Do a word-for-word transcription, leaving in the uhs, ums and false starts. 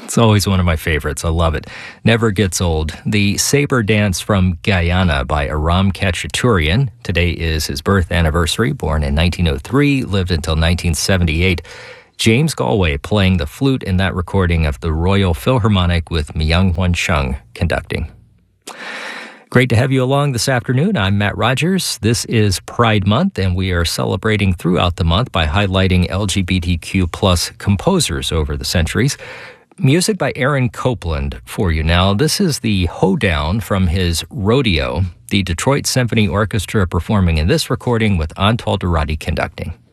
It's always one of my favorites. I love it. Never gets old. The Saber Dance from Guyana by Aram Khachaturian. Today is his birth anniversary. Born in nineteen oh three, lived until nineteen seventy-eight. James Galway playing the flute in that recording of the Royal Philharmonic with Myung Hwan Chung conducting. Great to have you along this afternoon. I'm Matt Rogers. This is Pride Month, and we are celebrating throughout the month by highlighting L G B T Q plus composers over the centuries. Music by Aaron Copland for you now. This is the Hoedown from his Rodeo, the Detroit Symphony Orchestra performing in this recording with Antal Durrati conducting.